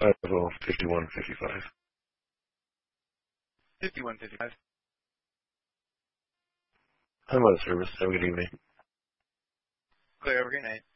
5155. 5155. I'm out of service. Have a good evening. Clear. Have a great night.